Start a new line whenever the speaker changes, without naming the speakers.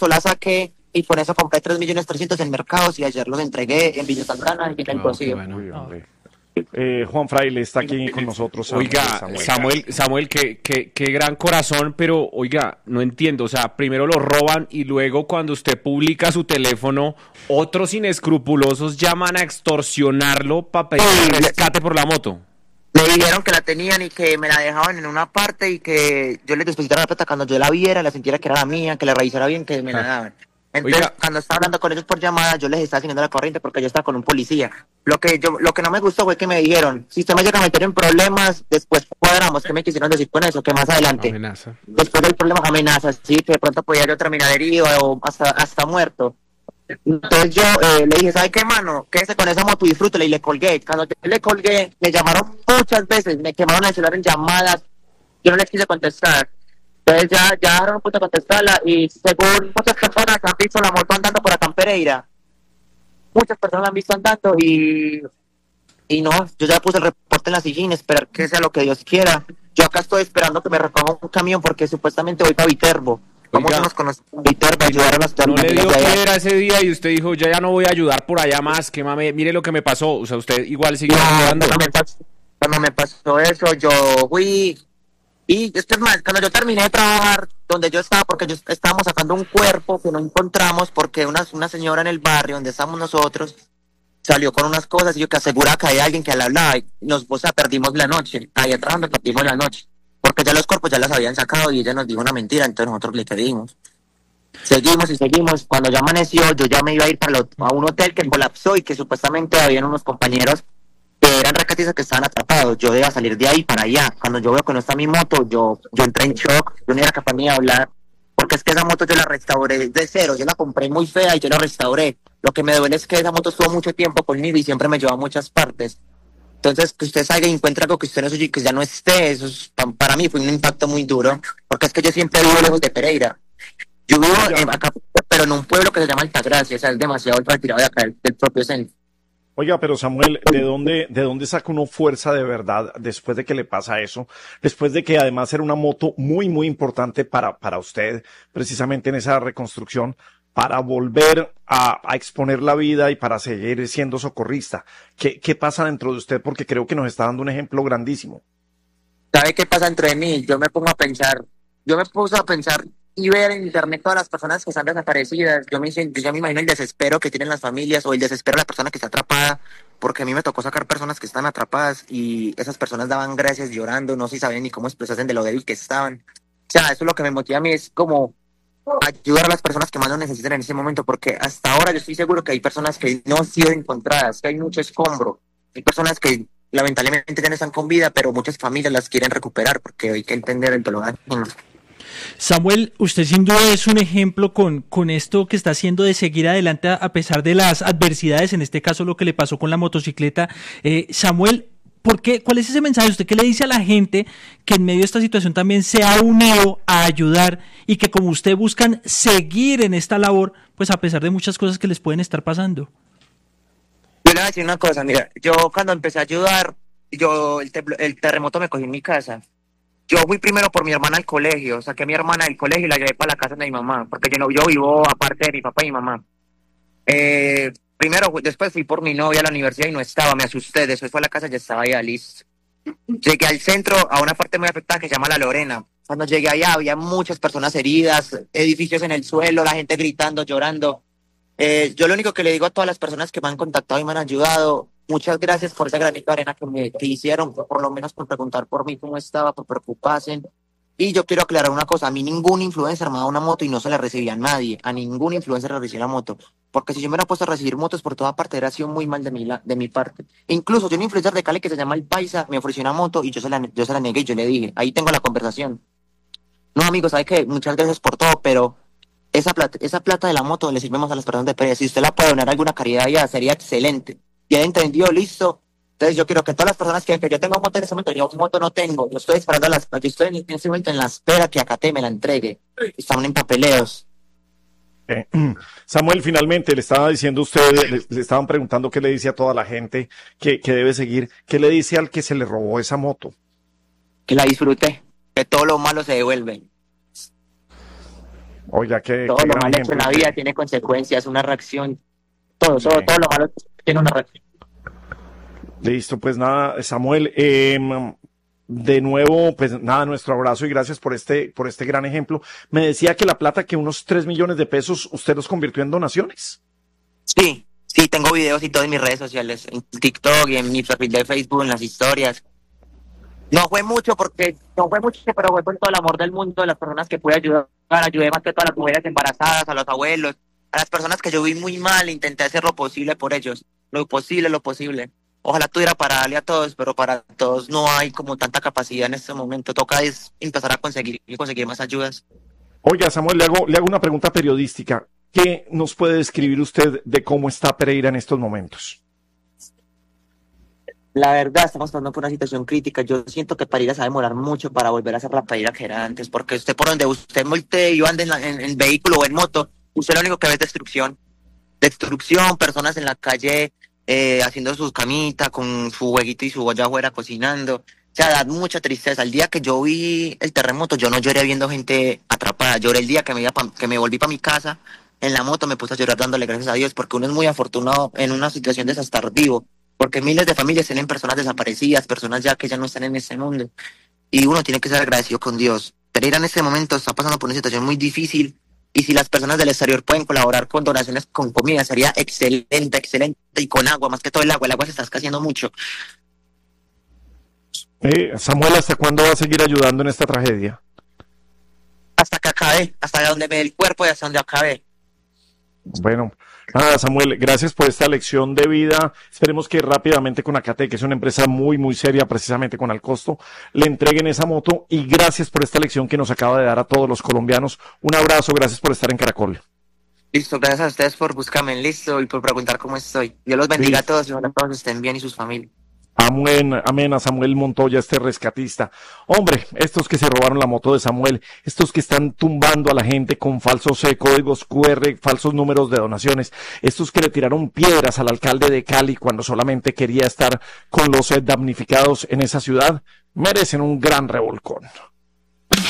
agosto la saqué y por eso compré 3.300.000 en mercados y ayer los entregué en Villa Santana y en el Cocido.
Bueno.
Uy, hombre. Juan Fraile está aquí con nosotros.
Oiga, Samuel, qué gran corazón, pero oiga, no entiendo, o sea, primero lo roban y luego cuando usted publica su teléfono, otros inescrupulosos llaman a extorsionarlo para pedir rescate por la moto.
Me dijeron que la tenían y que me la dejaban en una parte y que yo les depositara la plata cuando yo la viera, la sintiera que era la mía, que la revisara bien, que me la daban. Entonces,
Oiga.
cuando estaba hablando con ellos por llamada, yo les estaba siguiendo la corriente porque yo estaba con un policía. Lo que no me gustó fue que me dijeron, si usted me llega a meter en problemas, después cuadramos. ¿Qué me quisieron decir con eso? Que más adelante,
Amenaza.
después del problema, amenazas, sí, que de pronto podía yo terminar herido o hasta muerto. Entonces yo le dije, ¿sabe qué, mano? Quédese con esa moto y disfrútela, y le colgué. Cuando yo le colgué, me llamaron muchas veces, me quemaron el celular en llamadas, yo no les quise contestar. Entonces ya dejaron puta contestarla y según muchas personas han visto la moto andando por acá en Pereira. Muchas personas la han visto andando y no, yo ya puse el reporte en la sillín, esperar que sea lo que Dios quiera. Yo acá estoy esperando que me recoja un camión porque supuestamente voy para Viterbo. Vamos
Oiga,
a nos conocemos en Viterbo, ayudar a las
¿No le dio
familias de allá.
piedra ese día y usted dijo, ya no voy a ayudar por allá más, que mame, mire lo que me pasó? O sea, usted igual siguió ayudando.
Cuando me pasó eso, yo fui. Y esto es más, cuando yo terminé de trabajar donde yo estaba, porque estábamos sacando un cuerpo que no encontramos, porque una señora en el barrio donde estamos nosotros salió con unas cosas y yo que aseguraba que hay alguien que la hablaba y perdimos la noche. Ahí trabajando perdimos la noche, porque ya los cuerpos ya los habían sacado y ella nos dijo una mentira, entonces nosotros le creímos. Seguimos. Cuando ya amaneció, yo ya me iba a ir a un hotel que colapsó y que supuestamente habían unos compañeros que eran rescatistas que estaban atrapados. Yo iba a salir de ahí para allá. Cuando yo veo que no está mi moto, yo entré en shock. Yo no era capaz ni de hablar, porque es que esa moto yo la restauré de cero. Yo la compré muy fea y yo la restauré. Lo que me duele es que esa moto estuvo mucho tiempo conmigo y siempre me llevó a muchas partes. Entonces, que usted salga y encuentre algo que usted no suyo y que ya no esté, eso para mí fue un impacto muy duro, porque es que yo siempre vivo lejos de Pereira. Yo vivo acá, pero en un pueblo que se llama Altagracia, o sea, es demasiado retirado de acá, del propio centro.
Oiga, pero Samuel, ¿de dónde saca uno fuerza de verdad después de que le pasa eso? Después de que además era una moto muy, muy importante para usted, precisamente en esa reconstrucción, para volver a exponer la vida y para seguir siendo socorrista. ¿Qué pasa dentro de usted? Porque creo que nos está dando un ejemplo grandísimo.
¿Sabe qué pasa dentro de mí? Yo me puse a pensar y ver en internet todas las personas que están desaparecidas. Yo ya me imagino el desespero que tienen las familias o el desespero de la persona que está atrapada, porque a mí me tocó sacar personas que están atrapadas y esas personas daban gracias llorando, no se sabían ni cómo expresarse de lo débil que estaban. O sea, eso es lo que me motiva a mí, es como ayudar a las personas que más lo necesitan en ese momento, porque hasta ahora yo estoy seguro que hay personas que no han sido encontradas, que hay mucho escombro, hay personas que lamentablemente ya no están con vida, pero muchas familias las quieren recuperar porque hay que entender el dolor ajeno.
Samuel, usted sin duda es un ejemplo con esto que está haciendo de seguir adelante a pesar de las adversidades, en este caso lo que le pasó con la motocicleta. Samuel, ¿cuál es ese mensaje? ¿Usted qué le dice a la gente que en medio de esta situación también se ha unido a ayudar y que como usted buscan seguir en esta labor, pues a pesar de muchas cosas que les pueden estar pasando?
Yo le voy a decir una cosa, mira, yo cuando empecé a ayudar, el terremoto me cogió en mi casa. Yo fui primero por mi hermana al colegio, saqué a mi hermana del colegio y la llevé para la casa de mi mamá, porque yo vivo aparte de mi papá y mi mamá. Después fui por mi novia a la universidad y no estaba, me asusté, después fue a la casa y ya estaba ya listo. Llegué al centro, a una parte muy afectada que se llama La Lorena. Cuando llegué allá había muchas personas heridas, edificios en el suelo, la gente gritando, llorando. Yo lo único que le digo a todas las personas que me han contactado y me han ayudado, muchas gracias por ese granito de arena que hicieron, por lo menos por preguntar por mí cómo estaba, por preocuparse. Y yo quiero aclarar una cosa, a mí ningún influencer me ha dado una moto y no se la recibía a nadie, a ningún influencer le recibí la moto, porque si yo me hubiera puesto a recibir motos por toda parte, hubiera sido muy mal de mi parte. Incluso yo un influencer de Cali que se llama El Paisa me ofreció una moto y yo se la negué y yo le dije, ahí tengo la conversación. No, amigo, ¿sabe qué? Muchas gracias por todo, pero esa plata de la moto le sirvemos a las personas de Pereira. Si usted la puede donar a alguna caridad ya, sería excelente. Ya entendido, listo. Entonces yo quiero que todas las personas que yo tengo moto en ese momento, yo moto no tengo, yo estoy esperando yo estoy en ese momento en la espera que Acate me la entregue. Están en papeleos.
Samuel, finalmente le estaba diciendo a usted, le estaban preguntando qué le dice a toda la gente que debe seguir, qué le dice al que se le robó esa moto.
Que la disfrute, que todo lo malo se devuelve.
Oiga,
Todo
qué
lo
gran
malo hecho en
ejemplo.
la vida tiene consecuencias, una reacción. Todo,
Sí.
todo lo malo tiene una reacción.
Listo, pues nada, Samuel, de nuevo, pues nada, nuestro abrazo y gracias por este gran ejemplo. Me decía que la plata, que unos 3 millones de pesos, usted los convirtió en donaciones.
Sí, sí, tengo videos y todo en mis redes sociales, en TikTok y en mi perfil de Facebook, en las historias. No fue mucho, pero fue con todo el amor del mundo, de las personas que pude ayudar. Ayudé más que todas las mujeres embarazadas, a los abuelos, a las personas que yo vi muy mal, intenté hacer lo posible por ellos. Lo posible, lo posible. Ojalá tuviera para darle a todos, pero para todos no hay como tanta capacidad en este momento. Toca es empezar a conseguir más ayudas.
Oiga, Samuel, le hago una pregunta periodística. ¿Qué nos puede describir usted de cómo está Pereira en estos momentos?
La verdad, estamos pasando por una situación crítica. Yo siento que Pereira se va a demorar mucho para volver a ser la Pereira que era antes, porque usted por donde usted voltee y ande en vehículo o en moto, usted lo único que ve es destrucción. Destrucción, personas en la calle haciendo sus camitas con su hueguito y su olla afuera cocinando. O sea, da mucha tristeza. El día que yo vi el terremoto, yo no lloré viendo gente atrapada. Lloré el día que me volví para mi casa en la moto, me puse a llorar dándole gracias a Dios, porque uno es muy afortunado en una situación de estar vivo, porque miles de familias tienen personas desaparecidas, personas ya que ya no están en este mundo, y uno tiene que ser agradecido con Dios. Pereira en este momento está pasando por una situación muy difícil, y si las personas del exterior pueden colaborar con donaciones con comida, sería excelente, excelente, y con agua, más que todo el agua se está escaseando mucho.
Samuel, ¿hasta cuándo va a seguir ayudando en esta tragedia?
Hasta que acabe, hasta donde me dé el cuerpo y hasta donde acabe.
Bueno, nada, Samuel, gracias por esta lección de vida. Esperemos que rápidamente con Acate, que es una empresa muy, muy seria, precisamente con Alcosto, le entreguen esa moto y gracias por esta lección que nos acaba de dar a todos los colombianos. Un abrazo, gracias por estar en Caracol.
Listo, gracias a ustedes por buscarme, listo, y por preguntar cómo estoy. Dios los bendiga a
Sí.
todos y ojalá todos estén bien y sus familias.
Amén, amén a Samuel Montoya, este rescatista. Hombre, estos que se robaron la moto de Samuel, estos que están tumbando a la gente con falsos códigos QR, falsos números de donaciones, estos que le tiraron piedras al alcalde de Cali cuando solamente quería estar con los damnificados en esa ciudad, merecen un gran revolcón.